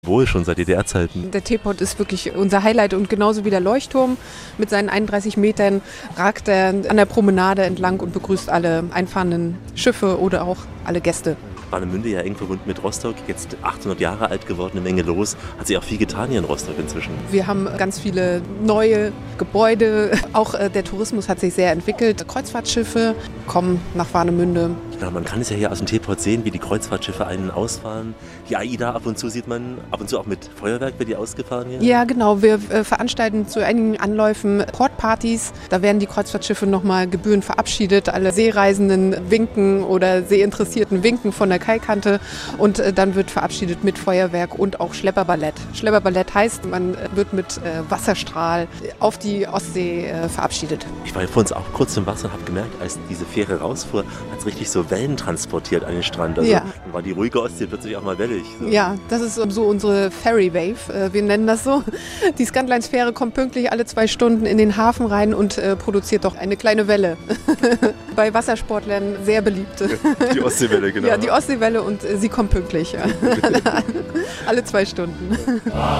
Wohl schon seit DDR-Zeiten. Der Teepot ist wirklich unser Highlight und genauso wie der Leuchtturm mit seinen 31 Metern ragt er an der Promenade entlang und begrüßt alle einfahrenden Schiffe oder auch alle Gäste. Warnemünde ja eng verbunden mit Rostock, jetzt 800 Jahre alt geworden, eine Menge los. Hat sich auch viel getan hier in Rostock inzwischen. Wir haben ganz viele neue Gebäude, auch der Tourismus hat sich sehr entwickelt. Kreuzfahrtschiffe kommen nach Warnemünde. Genau, man kann es ja hier aus dem Teepot sehen, wie die Kreuzfahrtschiffe ein- und ausfahren. Die AIDA ab und zu sieht man, ab und zu auch mit Feuerwerk wird die ausgefahren hier. Ja, genau. Wir veranstalten zu einigen Anläufen Portpartys. Da werden die Kreuzfahrtschiffe nochmal gebührend verabschiedet. Alle Seereisenden winken oder Seeinteressierten winken von der Kaikante und dann wird verabschiedet mit Feuerwerk und auch Schlepperballett. Schlepperballett heißt, man wird mit Wasserstrahl auf die Ostsee verabschiedet. Ich war ja vor uns auch kurz im Wasser und habe gemerkt, als diese Fähre rausfuhr, hat es richtig so Wellen transportiert an den Strand. Also Ja. dann war die ruhige Ostsee plötzlich auch mal wellig. So. Ja, das ist so unsere Ferry Wave, wir nennen das so. Die Scantlines-Fähre kommt pünktlich alle 2 Stunden in den Hafen rein und produziert doch eine kleine Welle. Bei Wassersportlern sehr beliebt. Die Ostseewelle, genau. Ja, die Ostseewelle und sie kommt pünktlich. Alle 2 Stunden.